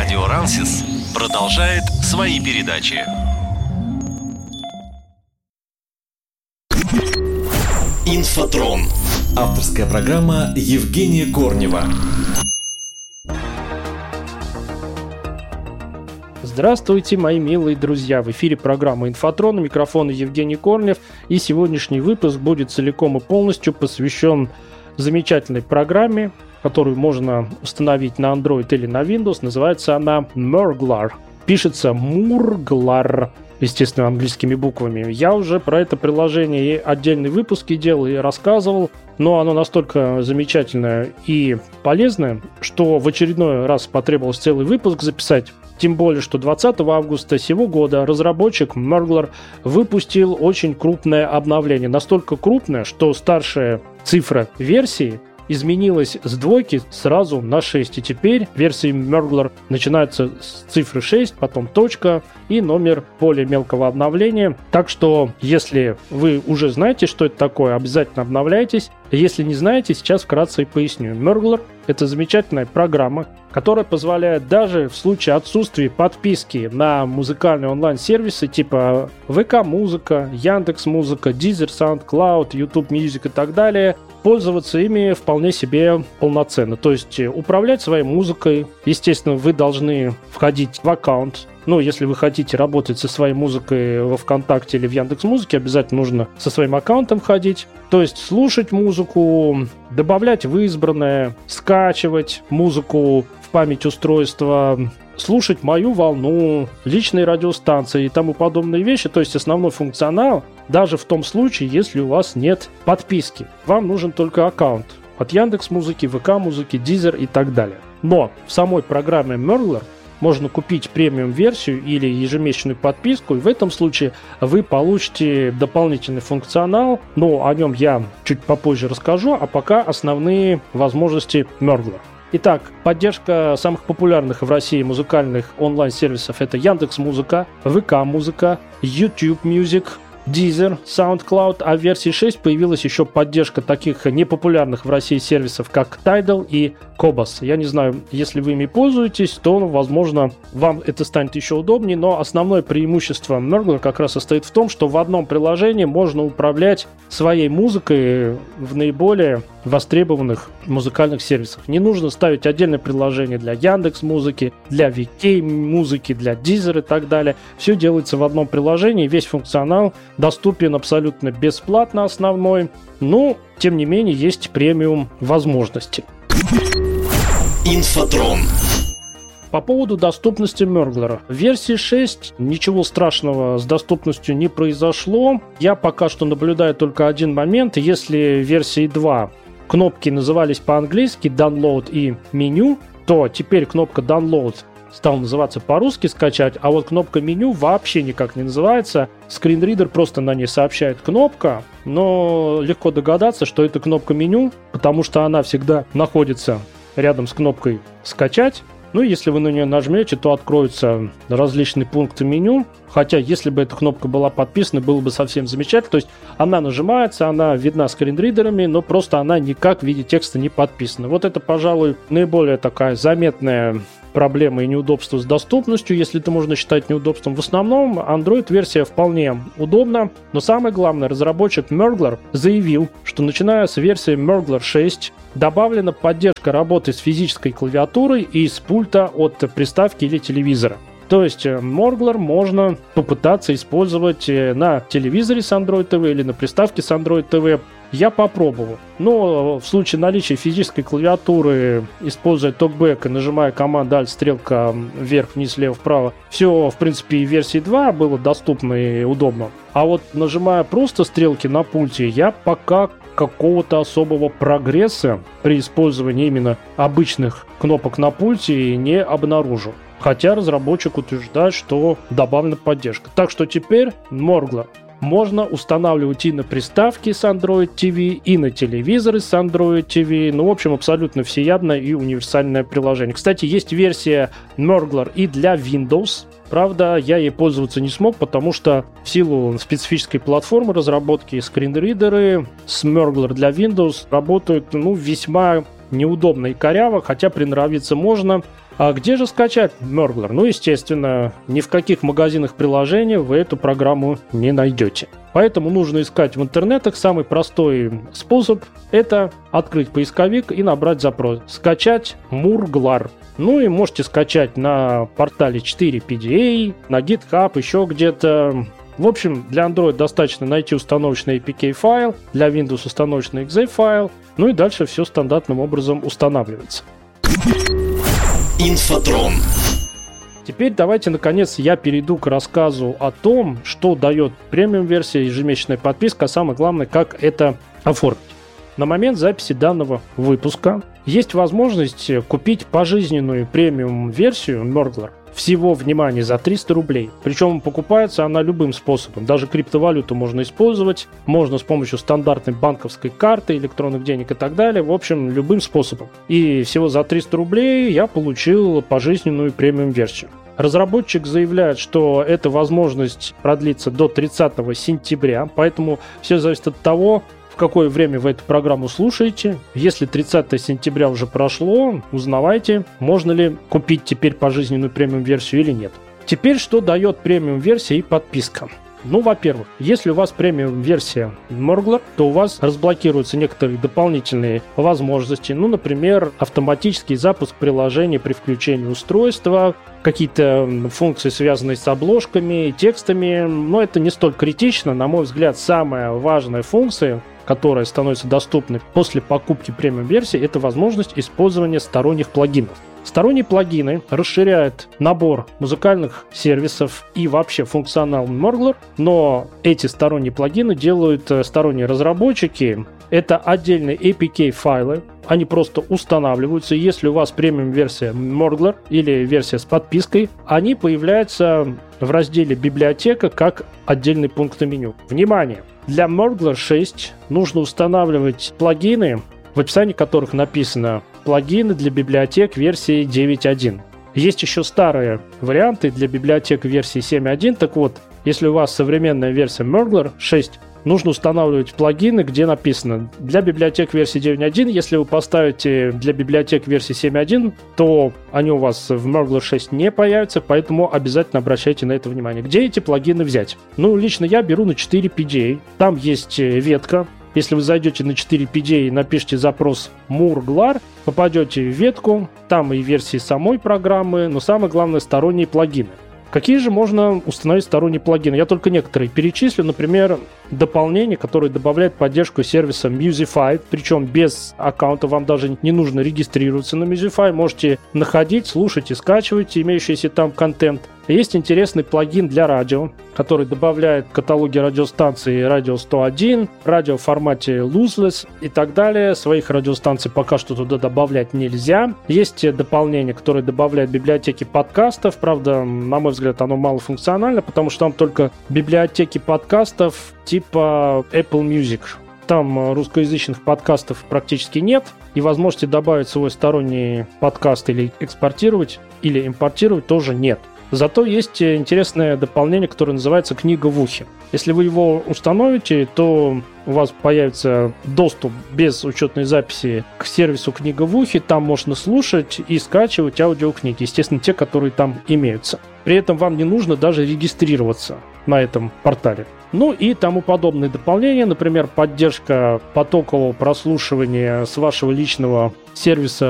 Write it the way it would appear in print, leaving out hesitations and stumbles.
Радио Рансис продолжает свои передачи. Инфотрон. Авторская программа Евгения Корнева. Здравствуйте, мои милые друзья! В эфире программа «Инфотрон», у микрофона Евгений Корнев, и сегодняшний выпуск будет целиком и полностью посвящен замечательной программе, которую можно установить на Android или на Windows. Называется она Murglar. Пишется Murglar, естественно, английскими буквами. Я уже про это приложение и отдельные выпуски делал, и рассказывал, но оно настолько замечательное и полезное, что в очередной раз потребовалось целый выпуск записать. Тем более, что 20 августа сего года разработчик Murglar выпустил очень крупное обновление. Настолько крупное, что старшая цифра версии изменилась с 2 сразу на 6. И теперь версии Murglar начинаются с цифры 6, потом точка и номер более мелкого обновления. Так что, если вы уже знаете, что это такое, обязательно обновляйтесь. Если не знаете, сейчас вкратце и поясню. Murglar — это замечательная программа, которая позволяет даже в случае отсутствия подписки на музыкальные онлайн-сервисы типа ВК-музыка, Яндекс.Музыка, Deezer, SoundCloud, YouTube Music и так далее, пользоваться ими вполне себе полноценно. То есть управлять своей музыкой. Естественно, вы должны входить в аккаунт. Ну, если вы хотите работать со своей музыкой во ВКонтакте или в Яндекс.Музыке, обязательно нужно со своим аккаунтом ходить. То есть слушать музыку, добавлять в избранное, скачивать музыку в память устройства, слушать мою волну, личные радиостанции и тому подобные вещи. То есть основной функционал, даже в том случае, если у вас нет подписки. Вам нужен только аккаунт от Яндекс.Музыки, ВК-музыки, Deezer и так далее. Но в самой программе Murglar можно купить премиум-версию или ежемесячную подписку, и в этом случае вы получите дополнительный функционал, но о нем я чуть попозже расскажу, а пока основные возможности Murglar. Итак, поддержка самых популярных в России музыкальных онлайн-сервисов — это Яндекс.Музыка, ВК-музыка, YouTube Music, Deezer, SoundCloud, а в версии 6 появилась еще поддержка таких непопулярных в России сервисов, как Tidal и Qobuz. Я не знаю, если вы ими пользуетесь, то, возможно, вам это станет еще удобнее, но основное преимущество Murglar как раз состоит в том, что в одном приложении можно управлять своей музыкой в наиболее востребованных музыкальных сервисах. Не нужно ставить отдельное приложение для Яндекс.Музыки, для VK-музыки, для Deezer и так далее. Все делается в одном приложении, весь функционал доступен абсолютно бесплатно основной, но, тем не менее, есть премиум возможности. Инфотрон. По поводу доступности Murglar. В версии 6 ничего страшного с доступностью не произошло. Я пока что наблюдаю только один момент. Если в версии 2 кнопки назывались по-английски Download и меню, то теперь кнопка Download стала называться по-русски «скачать», а вот кнопка меню вообще никак не называется. Скринридер просто на ней сообщает «кнопка», но легко догадаться, что это кнопка меню, потому что она всегда находится рядом с кнопкой «скачать». Ну, если вы на нее нажмете, то откроются различные пункты меню. Хотя, если бы эта кнопка была подписана, было бы совсем замечательно. То есть она нажимается, она видна скринридерами, но просто она никак в виде текста не подписана. Вот это, пожалуй, наиболее такая заметная проблема и неудобство с доступностью, если это можно считать неудобством. В основном Android-версия вполне удобна, но самое главное, разработчик Murglar заявил, что начиная с версии Murglar 6 добавлена поддержка работы с физической клавиатурой и с пульта от приставки или телевизора. То есть Murglar можно попытаться использовать на телевизоре с Android TV или на приставке с Android TV. Я попробовал. Но в случае наличия физической клавиатуры, используя токбэк и нажимая команду Alt, стрелка вверх, вниз, лево, вправо, все, в принципе, и в версии 2 было доступно и удобно. А вот нажимая просто стрелки на пульте, я пока какого-то особого прогресса при использовании именно обычных кнопок на пульте не обнаружил. Хотя разработчик утверждает, что добавлена поддержка. Так что теперь Murglar можно устанавливать и на приставки с Android TV, и на телевизоры с Android TV. Ну, в общем, абсолютно всеядное и универсальное приложение. Кстати, есть версия Murglar и для Windows. Правда, я ей пользоваться не смог, потому что в силу специфической платформы разработки скринридеры с Murglar для Windows работают, весьма неудобно и коряво, хотя приноровиться можно. А где же скачать Murgler? Ну, естественно, ни в каких магазинах приложений вы эту программу не найдете. Поэтому нужно искать в интернетах. Самый простой способ – это открыть поисковик и набрать запрос «Скачать Murgler». Ну и можете скачать на портале 4PDA, на GitHub, еще где-то. В общем, для Android достаточно найти установочный APK файл, для Windows установочный .exe файл, ну и дальше все стандартным образом устанавливается. Инфотрон. Теперь давайте, наконец, я перейду к рассказу о том, что дает премиум-версия, ежемесячная подписка, а самое главное, как это оформить. На момент записи данного выпуска есть возможность купить пожизненную премиум-версию Murgler всего, внимание, за 300 рублей. Причем покупается она любым способом. Даже криптовалюту можно использовать, можно с помощью стандартной банковской карты, электронных денег и так далее. В общем, любым способом. И всего за 300 рублей я получил пожизненную премиум-версию. Разработчик заявляет, что эта возможность продлится до 30 сентября, поэтому все зависит от того, в какое время вы эту программу слушаете. Если 30 сентября уже прошло, узнавайте, можно ли купить теперь пожизненную премиум-версию или нет. Теперь, что дает премиум-версия и подписка? Ну, во-первых, если у вас премиум-версия Murgler, то у вас разблокируются некоторые дополнительные возможности. Ну, например, автоматический запуск приложения при включении устройства, какие-то функции, связанные с обложками, текстами. Но это не столь критично. На мой взгляд, самая важная функция, которая становится доступной после покупки премиум-версии, это возможность использования сторонних плагинов. Сторонние плагины расширяют набор музыкальных сервисов и вообще функционал Murgler, но эти сторонние плагины делают сторонние разработчики. Это отдельные APK-файлы, они просто устанавливаются. Если у вас премиум-версия Murgler или версия с подпиской, они появляются в разделе «Библиотека» как отдельный пункт на меню. Внимание! Для Murgler 6 нужно устанавливать плагины, в описании которых написано «Плагины для библиотек версии 9.1». Есть еще старые варианты для библиотек версии 7.1. Так вот, если у вас современная версия Murgler 6, нужно устанавливать плагины, где написано «Для библиотек версии 9.1». Если вы поставите «Для библиотек версии 7.1», то они у вас в Murgler 6 не появятся, поэтому обязательно обращайте на это внимание. Где эти плагины взять? Ну, лично я беру на 4PDA. Там есть ветка. Если вы зайдете на 4PDA и напишите запрос Murgler, попадете в ветку, там и версии самой программы, но самое главное сторонние плагины. Какие же можно установить сторонние плагины? Я только некоторые перечислю. Например, дополнение, которое добавляет поддержку сервиса Musify, причем без аккаунта, вам даже не нужно регистрироваться на Musify. Можете находить, слушать и скачивать имеющийся там контент. Есть интересный плагин для радио, который добавляет каталоги радиостанций радио 101, радио в формате lossless и так далее. Своих радиостанций пока что туда добавлять нельзя. Есть дополнение, которое добавляет библиотеки подкастов. Правда, на мой взгляд, оно малофункционально, потому что там только библиотеки подкастов типа Apple Music. Там русскоязычных подкастов практически нет, и возможности добавить свой сторонний подкаст или экспортировать, или импортировать тоже нет. Зато есть интересное дополнение, которое называется «Книга в ухе». Если вы его установите, то у вас появится доступ без учетной записи к сервису «Книга в ухе». Там можно слушать и скачивать аудиокниги, естественно, те, которые там имеются. При этом вам не нужно даже регистрироваться на этом портале. Ну и тому подобные дополнения, например, поддержка потокового прослушивания с вашего личного сервиса